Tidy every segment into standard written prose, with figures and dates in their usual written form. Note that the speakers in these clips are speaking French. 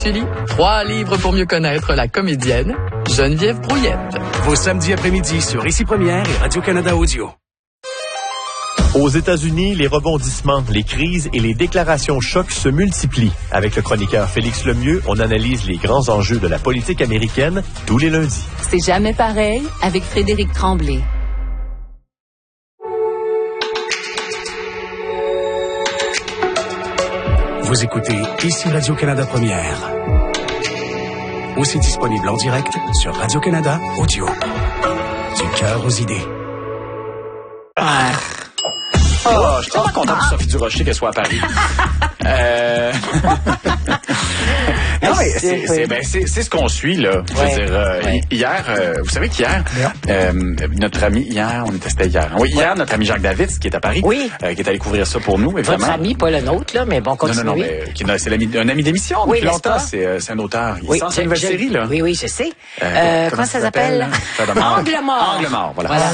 Julie, 3 livres pour mieux connaître la comédienne Geneviève Brouillette. Vos samedis après-midi sur Ici Première et Radio-Canada Audio. Aux États-Unis, les rebondissements, les crises et les déclarations chocs se multiplient. Avec le chroniqueur Félix Lemieux, on analyse les grands enjeux de la politique américaine tous les lundis. C'est jamais pareil avec Frédéric Tremblay. Vous écoutez Ici Radio-Canada Première. Aussi disponible en direct sur Radio-Canada Audio. Du cœur aux idées. Oh, je suis tellement content pour Sophie Durocher qu'elle soit à Paris. Non, mais c'est ce qu'on suit, là. Je veux dire, hier, vous savez qu'hier, notre ami, c'était hier. Oui, hier, notre ami Jacques David, qui est à Paris, qui est allé couvrir ça pour nous, évidemment. Votre ami, pas le nôtre, là, mais bon, continuez. Non, mais c'est un ami d'émission depuis longtemps. C'est un auteur. Il sort sa nouvelle série, là. Oui, je sais. Comment ça s'appelle? Angle mort. Angle mort, voilà.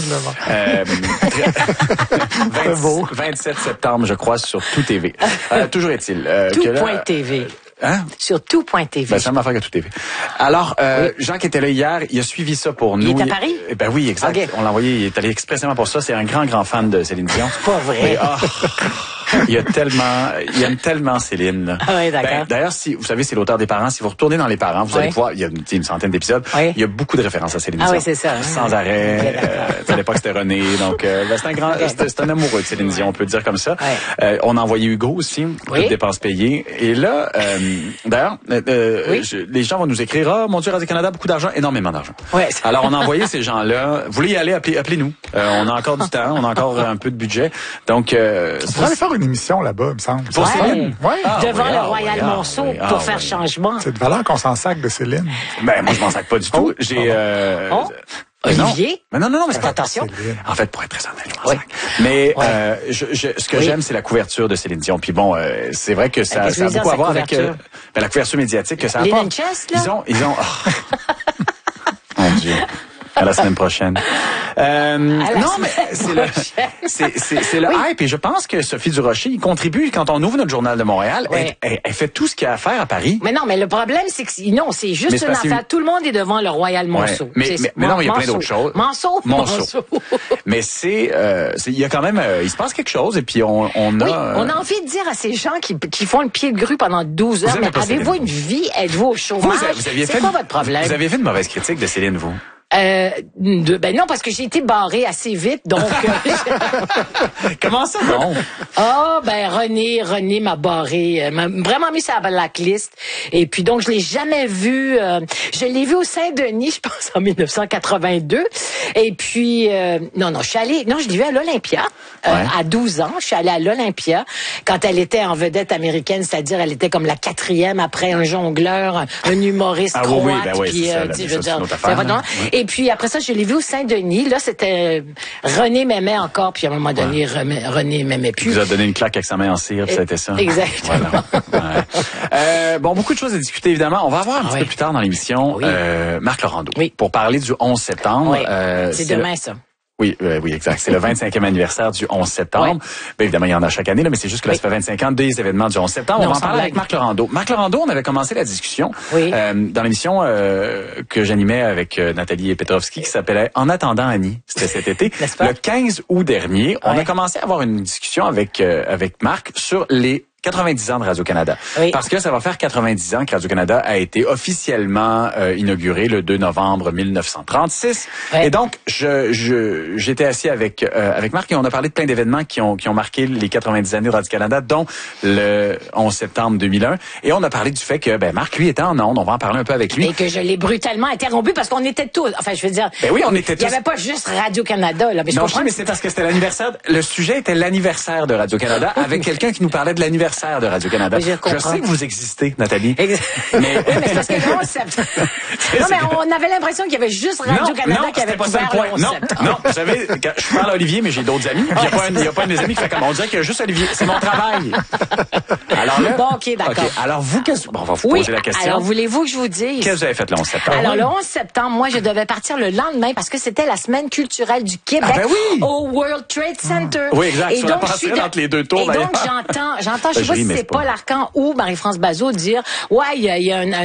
27 septembre, je crois, sur Tout TV. Toujours est-il. Tout.tv. Hein? Sur tout.tv. Ben, c'est la même affaire que Tout TV. Alors, Jean qui était là hier, il a suivi ça pour nous. Il est à Paris? Ben oui, exact. Okay. On l'a envoyé, il est allé expressément pour ça. C'est un grand fan de Céline Dion. C'est pas vrai. Il aime tellement Céline. Ah oui, d'accord. D'ailleurs, vous savez, c'est l'auteur des Parents. Si vous retournez dans les Parents, vous allez voir, il y a une centaine d'épisodes. Il y a beaucoup de références à Céline Dion. Ah oui, c'est ça. Sans arrêt. À l'époque, c'était René. Donc, c'est un amoureux de Céline Dion, on peut le dire comme ça. On a envoyé Hugo aussi. Toutes dépenses payées. Et là, d'ailleurs, les gens vont nous écrire, oh, mon Dieu, Radio-Canada, beaucoup d'argent, énormément d'argent. Alors, on a envoyé ces gens-là. Vous voulez y aller, appelez-nous. On a encore du temps, on a encore un peu de budget. Donc, on pourrait aller faire une émission là-bas, il me semble. Pour Céline? Devant le Royal Monceau pour faire changement. C'est de valeur qu'on s'en sac de Céline. Ben, moi, je m'en sac pas du tout. J'ai, Olivier? Non, mais c'est pas attention. En fait, pour être très honnête, je m'en sac. Mais ce que j'aime, c'est la couverture de Céline Dion. Puis bon, c'est vrai que ça a beaucoup à voir avec la couverture médiatique que ça apporte. Les Chess, là? Ils ont. Mon Dieu. À la semaine prochaine. Non, mais c'est le hype. Et je pense que Sophie Durocher, il contribue quand on ouvre notre journal de Montréal. Elle fait tout ce qu'il y a à faire à Paris. Mais non, mais le problème, c'est que non, c'est juste une affaire. Tout le monde est devant le Royal Monceau. Mais non, il y a plein d'autres choses. Monceau. Mais il y a quand même, il se passe quelque chose. Et puis on a envie de dire à ces gens qui font le pied de grue pendant 12 heures, mais avez-vous une vie? Êtes-vous au chômage? C'est quoi votre problème? Vous aviez fait une mauvaise critique de Céline, vous? Ben non, parce que j'ai été barrée assez vite, donc. Comment ça, non? René m'a barré, m'a vraiment mis sur la blacklist. Et puis donc je l'ai jamais vu. Je l'ai vu au Saint-Denis, je pense en 1982. Et puis je l'ai vu à l'Olympia à 12 ans. Je suis allée à l'Olympia quand elle était en vedette américaine, c'est-à-dire elle était comme la 4e après un jongleur, un humoriste croate. Et puis après ça, je l'ai vu au Saint-Denis. Là, c'était René m'aimait encore. Puis à un moment donné, René m'aimait plus. Il vous a donné une claque avec sa main en cire, c'était ça. Exactement. Voilà. Beaucoup de choses à discuter, évidemment. On va avoir un petit peu plus tard dans l'émission Marc Laurando pour parler du 11 septembre. C'est demain, ça. Oui, exact. C'est le 25e anniversaire du 11 septembre. Ben, évidemment, il y en a chaque année, là, mais c'est juste que là, ça fait 25 ans des événements du 11 septembre. On va en parler avec Marc Laurando. Marc Laurando, on avait commencé la discussion dans l'émission que j'animais avec Nathalie Petrovski qui s'appelait En attendant Annie. C'était cet été. Le 15 août dernier, on a commencé à avoir une discussion avec Marc sur les 90 ans de Radio-Canada. Parce que ça va faire 90 ans que Radio-Canada a été officiellement inauguré le 2 novembre 1936. Et donc, j'étais assis avec Marc et on a parlé de plein d'événements qui ont marqué les 90 années de Radio-Canada, dont le 11 septembre 2001. Et on a parlé du fait que, Marc, lui, était en onde. On va en parler un peu avec lui. Et que je l'ai brutalement interrompu parce qu'on était tous, enfin, je veux dire. On était tous. Il n'y avait pas juste Radio-Canada, là. Mais c'est parce que c'était l'anniversaire. Le sujet était l'anniversaire de Radio-Canada avec quelqu'un qui nous parlait de l'anniversaire de Radio-Canada. Je sais que vous existez, Nathalie. Mais c'est parce que le 11 septembre. Non, mais on avait l'impression qu'il y avait juste Radio-Canada qui avait couvert le 11 septembre. Non, vous savez, je parle à Olivier, mais j'ai d'autres amis. Il n'y a pas un de mes amis qui fait comme on dirait qu'il y a juste Olivier. C'est mon travail. Alors là. Bon, OK, d'accord. Alors vous, on va vous poser la question. Alors, voulez-vous que je vous dise? Qu'est-ce que vous avez fait le 11 septembre? Alors, le 11 septembre, moi, je devais partir le lendemain parce que c'était la semaine culturelle du Québec au World Trade Center. Oui, exact. Et donc, je suis entre les deux tours. Et donc, j'entends, je sais pas si c'est Paul Arcand ou Marie-France Bazot dire, il y a un